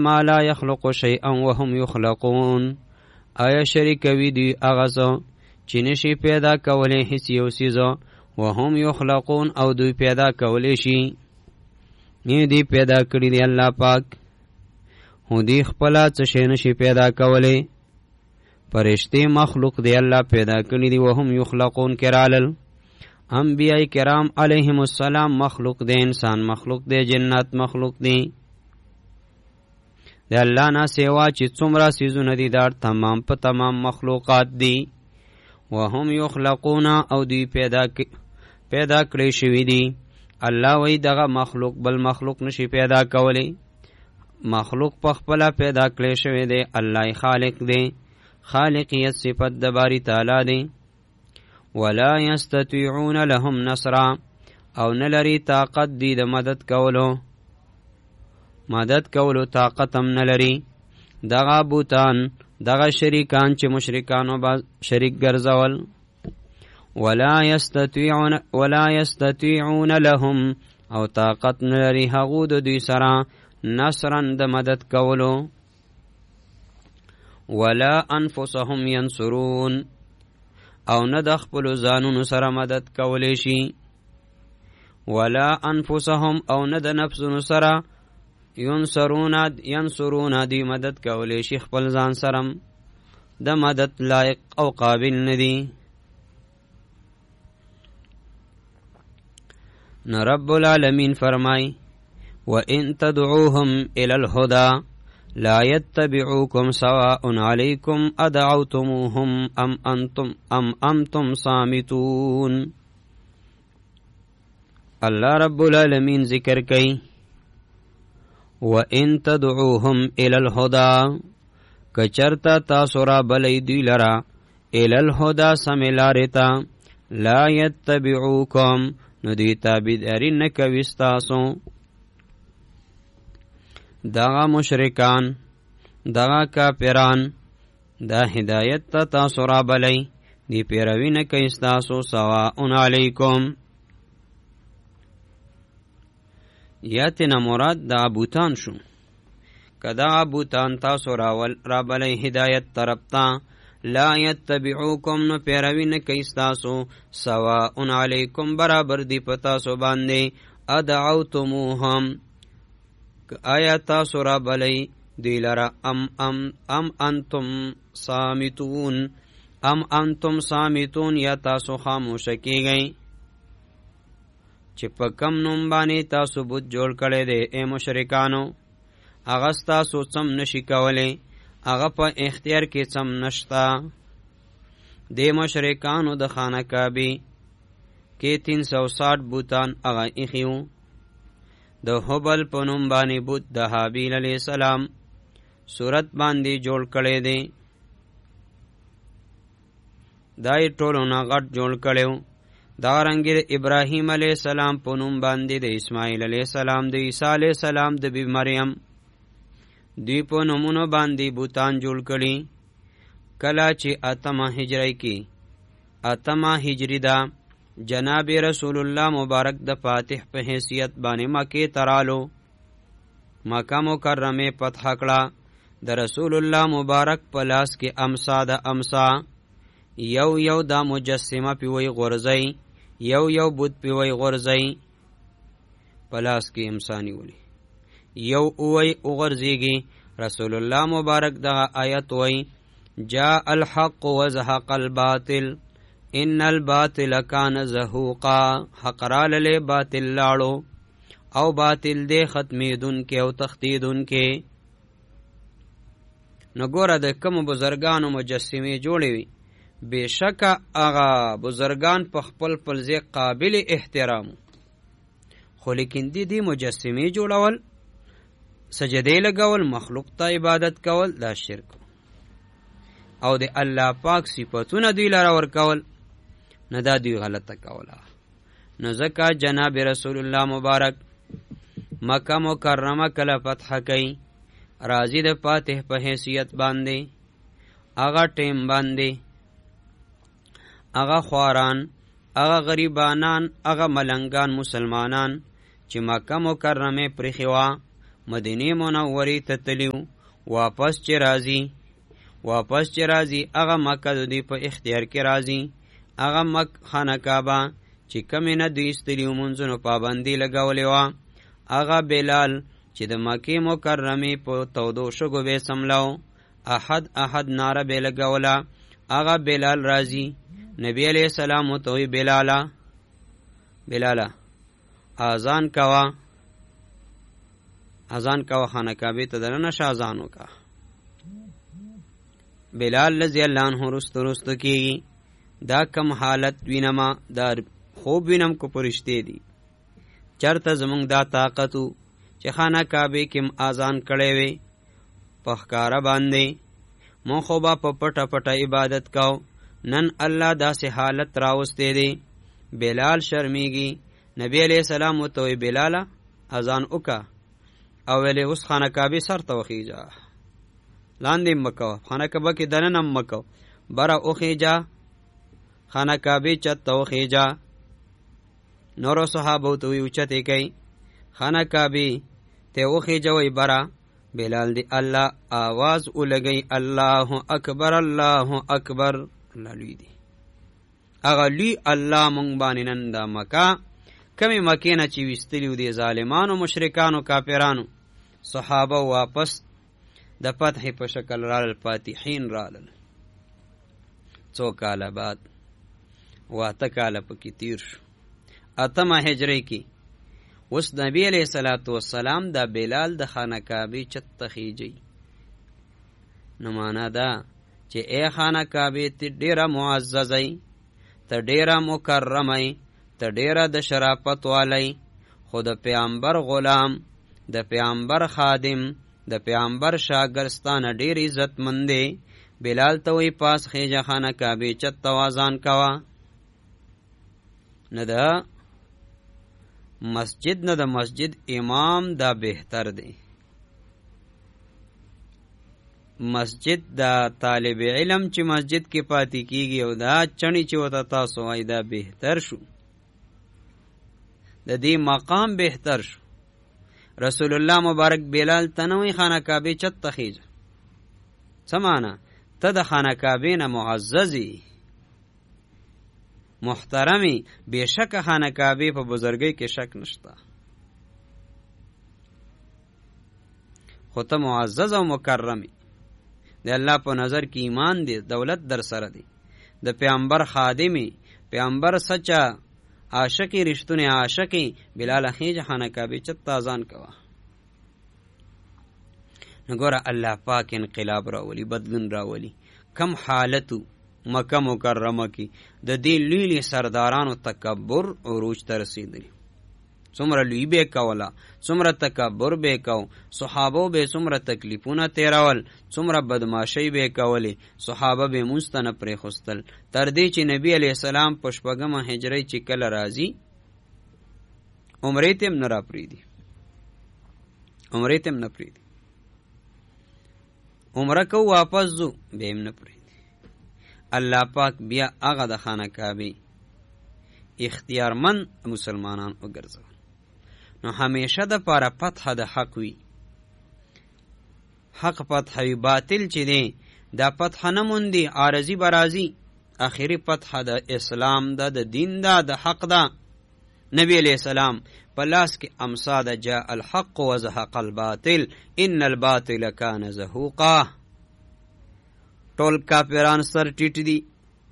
ما لا يخلق شيئا وهم يخلقون آیا شریکوي دی هغه څه چې نشي پیدا کولی هیڅ یو څیز وهم یخلقون او دوی پیدا کولی شي نه دی پیدا کړی دی الله پاک هو دی خپله څه شی نشي پیدا کولی فرشتې مخلوق دی الله پیدا کړی دی وهم یخلقون کرالل انبیاء کرام علیهم السلام مخلوق دی انسان مخلوق دی جنات مخلوق دی د الله نه سیوا چې څومره څیزونه دي دا تمام په تمام مخلوقات دي وهم یخلقون او دوی پیدا کړی شوي دي الله وی دغه مخلوق بل مخلوق نشي پیدا کولی مخلوق په خپله پیدا کړی شوی دی الله خالق دی خالقیت صفت د باری تعالی دی ولا یستطیعون لهم نصرا او نلري طاقت دی د مدد کولو طاقت هم نلري دغه بوتان دغه شریکان چې مشرکانو با شریک ګرځول ولا یستطیعون لهم او طاقت نلري هغو د دوی سره نصرا د مدد کولو ولا انفسهم ینصرون او نه د خپلو ځانونو سره مدد کولی شي ولا انفسهم او نه د نفسونو سره ینصرون دی مدد کولی شي خپل ځان سره د مدد لایق او قابل ندی نو رب العالمین فرمای وَإِن تَدْعُوهُمْ إِلَى الْهُدَى لَا يَتَّبِعُوكُمْ سَوَاءٌ عَلَيْكُمْ أَدْعَوْتُمُوهُمْ أَمْ أَنْتُمْ صَامِتُونَ اللہ رب العالمین ذکر کئی وَإِن تَدْعُوهُمْ إِلَى الْهُدَى کچرتا تاسو را بلی دوی لرا إِلَى الْهُدَى سملارتا لا يَتَّبِعُوكُمْ ندی تابداری نکوستاسو دغه مشرکان دغه کافران دا هدایت تا تاسو را بلی دی پیروی نکی ستاسو سواء علیکم یاتنا مراد دا بوتان شو که دا بوتان تاسو را بلی هدایت طرفتا لا یتبعوکم نو پیروی نکی ستاسو سواء علیکم برابر دی پتاسو بانده ادعوتموهم آیا تاسو را بلی دی لرا ام انتم صامتون یا تاسو خاموش کی گئی چې په کم نوم باندې تاسو بت جوړ کړی دی اے مشرکانو هغه ستاسو څم نشي کولی هغه په اختیار کې څم نشتا د مشرکانو د خانه کعبې کې 360 بوتان هغه ایښي د حبل په نوم باندې بت د حابیل علیه السلام صورت باندې جوړ کړی دی دا یې ټولو نه غټ جوړ کړی دارنګه د ابراهیم علیه السلام په نوم باندې د اسماعیل علیه السلام د عیسی علیه السلام د بی مریم دوی په نومونو باندې بوتان جوړ کړي کله چې اتمه هجری ده جناب رسول الله مبارک د فاتح په حیثیت باندې مکه ترالو مکه مکرمه فتح کړه د رسول الله مبارک په لاس کې امسا د امسا یو دا مجسمه پیوی غرزی یو بود پیوی غرزی پلاس کی امسانی ولی یو اوی اغرزیگی رسول اللہ مبارک دا آیت وی جاء الحق وزهق الباطل ان الباطل کان زهوقا حق رالل باطل لاړو او باطل دے ختمیدن کے او تختیدن کے نگورا د کم بزرگانو مجسمی جوڑی وی بیشک آغا بزرگان په خپل ځای قابل احترام خو لیکن دی مجسمه جوړول سجده لګول مخلوق ته عبادت کول دا شرک او د الله پاک صفاتونه دی لاره ور کول نه دا دی غلطه کوله نو ځکه جناب رسول الله مبارک مکه مکرمه کله فتح کړي راضی د فاتح په حیثیت باندې هغه ټیم باندې اغا خواران اغا غریبانان اغا ملنگان مسلمانان چې مکه مکرمه پرخوا مدینه منورې ته تلیو. واپس چې راځي هغه مکه د دوی په اختیار کې راځي. هغه خانه کعبه چې کمې نه دوی ستلیو منځونو پابندي لګولې وه. هغه بلال چې د مکې مکرمې په تودو شګو به سملاو. احد احد ناره به لګوله. هغه بلال راځي. نبی علیہ السلام ورته وی بلاله اذان کوه خانه کعبې ته دننه شه اذان وکړه. بلال رضی الله عنه رستو کېږي. دا کم حالت وینما دا خوب وینم کو پرشته دي. چرته زمونږ دا طاقت چې خانه کعبې کې اذان کړی وي په ښکاره باندې مون خو به په پټه پټه عبادت کو. نن الله داسې حالت راوستی دی. بلال شرمیږي. نبی علیہ السلام ورته وی بلاله اذان وکړه او ویلې اوس خانه کعبې سر ته وخیجه، لاندې مکو، خانه کعبه کې دننه مکو، بره وخیجه، خانه کعبې چت ته وخیجه. نورو صحابو ته وی اوچتې کوي، خانه کعبې ته وخیجوئ بره. بلال دی الله آواز ولګی الله اکبر الله اکبر. الله لوی دی. هغه لوی الله مونږ باندې نن دا مکه کمی مکې نه چې ویستلیو دی ظالمانو مشرکانو کافرانو صحابه واپس د فتح په شکل رالل، فاتحین رالل. 2 کاله بعد 8 کاله پکې تیر شو. 8مه هجری کې اوس نبی علیہ الصلوۃ والسلام دا بلال د خانه کعبې چت ته خیجی. نو معنا دا چې ای خانه کعبې ته ډیره معززه، ته ډیره مکرمه، ته ډیره د شرافت والی، خو د پیغمبر غلام، د پیغمبر خادم، د پیغمبر شاګرستانه ډیر عزت مندې. بلال ته وی پاس خیجه خانه کعبې چت ته اذان کوا. نه دا مسجد نه د مسجد امام دا بهتر دی. مسجد دا طالب علم چې مسجد کې پاتې کیږي او دا چڼي چې وته تاسو وای دا بهتر شو، د دې مقام بهتر شو. رسول الله مبارک بلال تنوي خانه کعبې چت تخیج سمانا ته د خانه کعبې نه معززي محترمي. بشک خانه کعبې په بزرګۍ کې شک نشته، خو ته معزز او مکرمي. د الله په نظر کې ایمان دی، دولت در سره دی، د پیغمبر خادمي، پیغمبر سچا عاشقی، رښتونی عاشقی. بلال خیج خانه کعبې چت اذان کوا. نګوره الله پاک انقلاب راولي، بدلون راولي. کم حالتو مکه مکرمه کې د دې لوی سردارانو تکبر عروج ته رسیدلی. څومره لوی به کوله، څومره تکبر به کو، صحابه به څومره تکلیفونه تیرول، څومره بدمعشی به کولې، صحابه به مستنه پرې خوستل. تر دې چې نبی علیہ السلام په 4مه هجری چې کله راځي عمرې تم نه را پریدي، عمرې تم نه پریدي، عمره کو واپس زو به هم نه پریدي. الله پاک بیا هغه د خانه کعبې اختیارمن مسلمانان وګرځول. نو همیشه د پاره فتح د حق وی، حق فتح وی، باطل چې دی دا فتح نه موندي، عارضی برازی. اخری فتح د اسلام دا، د دین دا، د حق دا. نبی علیہ السلام پلاس کې امسا دا جاء الحق وزهق الباطل ان الباطل کان زهوقا. ټول کافران سر ټیټ دي،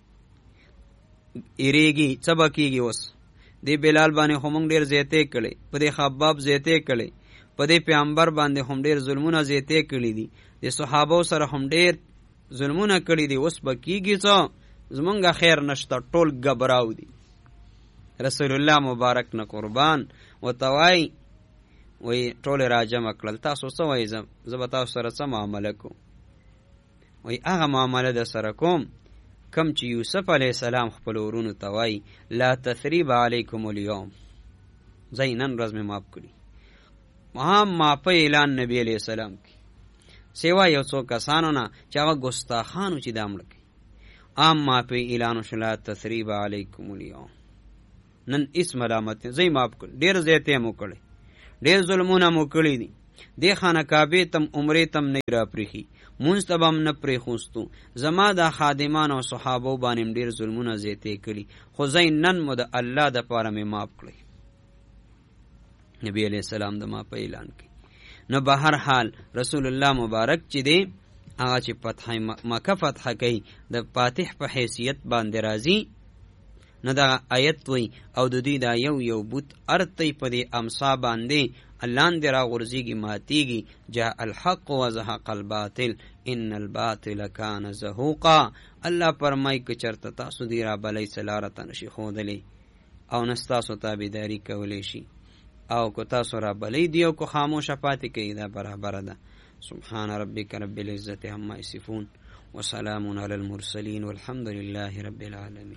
ایریږي، چبکیږي. اوس دی بلال باندې هم ډیر زیاته کړي، په دې خباب زیاته کړي، په دې پیغمبر باندې هم ډیر ظلمونه زیاته کړي دي، د صحابه سره هم ډیر ظلمونه کړي دي. اوس بکیږي څو زمونږه خیر نشته، ټول غبراو دي. رسول الله مبارک نه قربان وتوای وی ټول راجم کړل. تاسو څه وای؟ زه تاسو سره څه معامله کوم؟ وی هغه معامله د سره کوم کم چې یوسف علیہ السلام خپل ورونو ته وای لا تثریب علیکم اليوم، زینن ورځ مې معاف کړي. ما په اعلان نبی علیہ السلام کې سیوا یو څو کسانو نه چې هغه ګستاخانو چې دا مړ کړي، عام ما په اعلان وشو لا تثریب علیکم اليوم، نن اس ملامت زې معاف کړ. ډیر زیاته مو کړي، ډیر ظلمونه مو کړي دي، دی خانه کعبه تم عمره تم نه را پریخي مونږ ته هم نه پریخوستو زما د خادمان او صحابه باندې ډیر ظلمونه زیاتې کړي خو زین نن مو د الله د پاره مې معاف کړی نبی علیہ السلام د ما په اعلان کې نو به هر حال رسول الله مبارک چې دی هغه چې فتح مکه فتح کوي د فاتح په حیثیت باندې راځي نو دا آیت وی او د دې دا یو بوت ارتی په دې امسا باندې الله اندې را غورځيږي ماتيږي جاء الحق وزهق الباطل ان الباطل كان زهوقا الله فرمای که چرته تاسو دی را بلای سلارته نشي خودلی او نستاسو تابعداري کولی شي او کو تاسو را بلای دی او کو خاموشه پاتې کوي دا برابر ده سبحان ربك رب العزة عما يصفون وسلام على المرسلين والحمد لله رب العالمين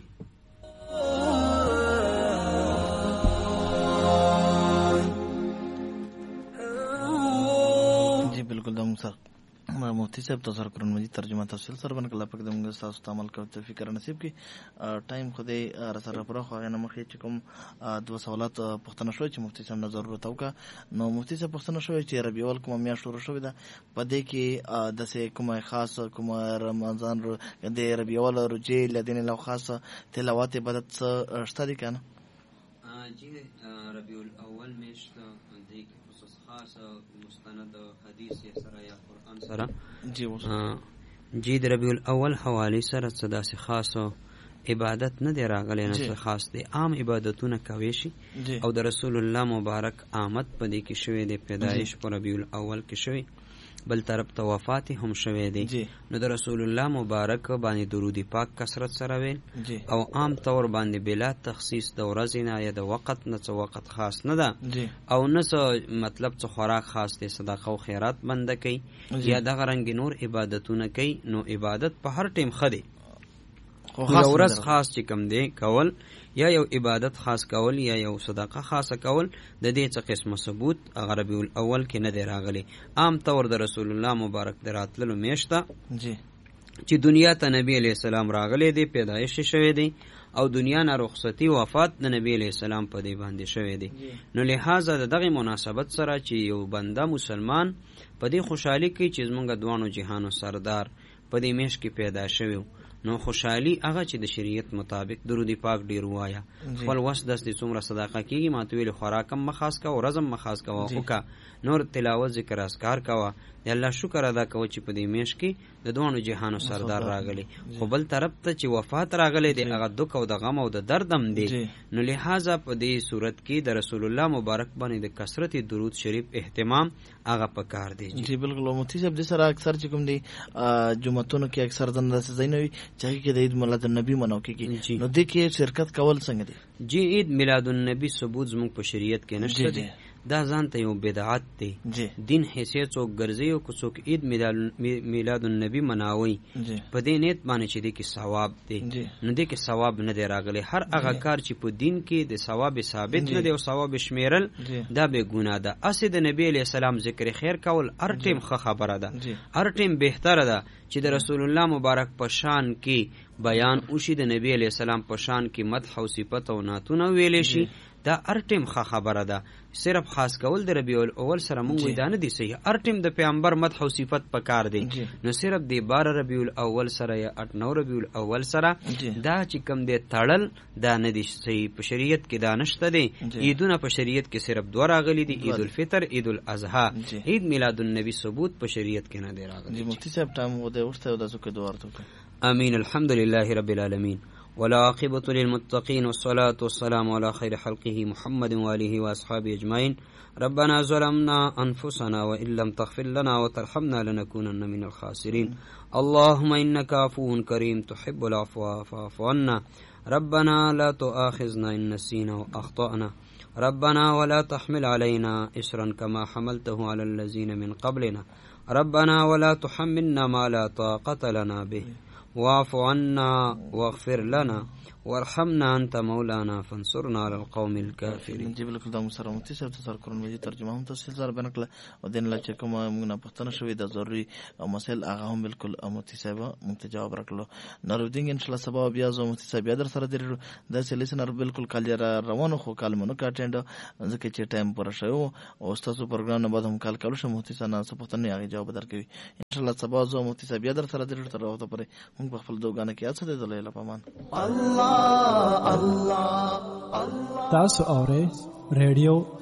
जी बिल्कुल दम सर मुफ्ती साहब तो सर कुरान मजीद तर्जुमा तफसील सर बन कला पकदम सास तमल का तौफीक नसीब की टाइम खुदे रसर पर खाना मखी चुकम दो सवालत पुख्तना शो چې मुफ्ती साहब नजर وتاو کا نو मुफ्ती साहब पुख्तना شو چې ربيع الاول کوم میا شروع شو ده پدې کې د سه کومه خاص کومه رمضان د ربيع الاول رجې لدین له خاصه تلاوت عبادت شته دي کنه جی ربيع الاول میشته دې کې خصوص خاص مستند حدیث سره یا قرآن سره جی د ربيع الاول حوالی سره صدا سي خاصه عبادت نه دی راغلی نه خاص دی عام عبادتونه کوي شي او د رسول الله مبارک آمد په دې کې شوی دی پیدایش په ربيع الاول کې شوی بل طرف ته وفات هم شوی دی نو د رسول الله مبارک باندې درود پاک کثرت سره ویل او عام طور باندې بلا تخصیص د ورځې نه یا د وخت نه څه وخت خاص نه ده او نه مطلب څه خوراک خاص دی صدقه او خیرات بنده کوي یا د غرنګ نور عبادتونه کوي نو عبادت په هر ټیم خدي یو ورځ خاص چې کم دی کول یا یو عبادت خاص کول یا یو صدقه خاصه کول د دې څه قسمه ثبوت ربيع الاول کې نه دی راغلی عام طور د رسول الله مبارک دراتلو میشته چې دنیا ته نبی علیہ السلام راغلی دی پیدایش شوی دی او دنیا نه رخصتی وفات د نبی علیہ السلام په دی باندې شوی دی نو لہذا دغه مناسبت سره چې یو بنده مسلمان په دې خوشحالي کې چې زمونږ دوانو جهانو سردار په دې میش کې پیدا شوی نو خوشحالي هغه چې د شریعت مطابق درود پاک ډیر وایا خپل وس د څومره صدقه کیږي ماتویل خوراکم مخاص کا او رزم مخاص کا او کا نور تلاوت ذکر اسکار کا د الله شکر ادا کوي چې په دې میش کې د دوه جهانو سردار راغلی خو بل طرف ته چې وفات راغلی دی هغه دک او د غم او د دردم دی نو لہذا په دې صورت کې د رسول الله مبارک باندې د کثرت درود شریف اهتمام هغه پکار دی جی بالکل مفتی صاحب د سره اکثر چې کوم دی جمعتونو کې اکثر د زینوي چې کې د عید میلاد النبی مناو کې نو د کې شرکت کول څنګه دی جی عید میلاد النبی ثبوت زموږ په شریعت کې نشته دی دا ځان ته یو بدعت دی دین حیثیت څوک ګرځي او څوک عید میلاد النبی مناوي په دې نیت باندې چې د کې ثواب دی نو د کې ثواب نه دی راغلی هر هغه کار چې په دین کې د ثواب ثابت نه دی او ثواب شمیرل دا به ګناه ده اصل د نبی علیہ السلام ذکر خیر کول هر ټیم خبره ده هر ټیم بهتره ده چې د رسول الله مبارک په شان کې بیان وشي د نبی علیہ السلام په شان کې مدح او صفت او نعتونه ویل شي دا هر ټیم خبره ده صرف خاص کول د ربيع الاول سره مونږ وې دانه دي صحیح هر ټیم د پیغمبر مدح او صفت پکار دي نو صرف د 12 ربيع الاول سره یا 8 ربيع الاول سره دا چې کم دي تړل دا نه دي صحیح په شریعت کې دانشته دي عیدونه په شریعت کې صرف دوه راغلي دي عید الفطر عید الاضحى عید میلاد النبی ثبوت په شریعت کې نه دی راغلی مفتی صاحب ټام و د ورته د زکه دوه ورته امين الحمد لله رب العالمين والعاقبة للمتقين والصلاة والسلام على خير خلقه محمد وآله وأصحابه أجمعين ربنا ظلمنا أنفسنا وإن لم تغفر لنا وترحمنا لنكونن من الخاسرين اللهم إنك عفو كريم تحب العفو فاعف عنا ربنا لا تؤاخذنا إن نسينا وأخطأنا ربنا ولا تحمل علينا إسرا كما حملته على الذين من قبلنا ربنا ولا تحملنا ما لا طاقة لنا به واعف عنا واغفر لنا وارحمنا انت مولانا فانصرنا على القوم الكافرين. جی بالکل دا مسره مفتی صاحب تاسو قرآن مجید ترجمه هم تفصیل سره بیان کړه او دین لا چې کوم موږ نه پښتنه شوې د ضروري مسائل هغه هم بالکل مفتی صاحب موږ ته جواب راکړو. نوردین ان شاء الله سبا بیا زو مفتی صاحب بیا در سره درو د سلیسنر بالکل کال روانو خو کالمنو کاټند ځکه چې ټایم پر شو او تاسو پروګرام نه بعد هم کال کولو شو مفتی صاحب نه پښتنه هغه جواب درکوي ان شاء الله سبا زو مفتی صاحب بیا در سره درو تر وخت پرې موږ په خپل دوګانه کې اڅ دې دلې لپاره الله الله الله. تاسو اورئ ریډیو